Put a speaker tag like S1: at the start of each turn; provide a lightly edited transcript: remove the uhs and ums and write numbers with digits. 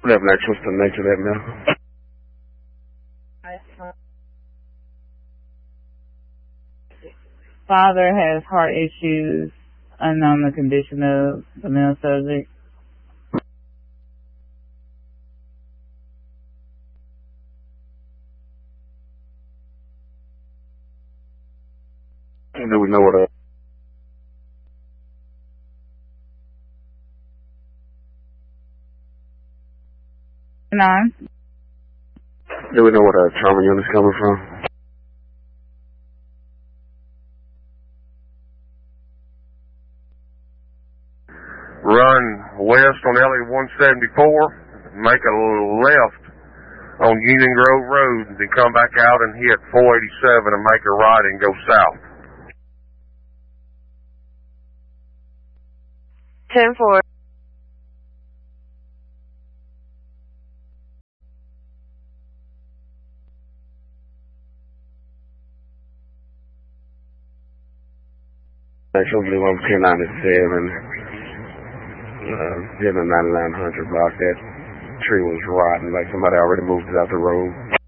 S1: What's the nature of that medical?
S2: Father has heart issues, unknown the condition of the male subject.
S1: Do we know what
S2: Nine.
S1: Do we know what trauma unit's coming from?
S3: Run west on LA 174, make a left on Union Grove Road, and then come back out and hit 487 and make a right and go south.
S4: 10-4.
S1: Actually, 1097, 9900 block. That tree was rotten, like somebody already moved it out the road.